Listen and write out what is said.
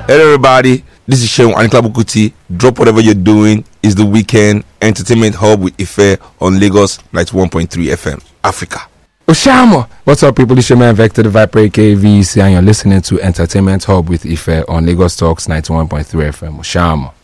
Hello everybody, this is Shehu Anikla Bukuti. Drop whatever you're doing. It's the weekend entertainment hub with Ife on Lagos 91.3 FM, Africa. Oshama! What's up, people? It's your man Vector the Viper KVC, and you're listening to Entertainment Hub with Ife on Lagos Talks 91.3 FM. Oshama.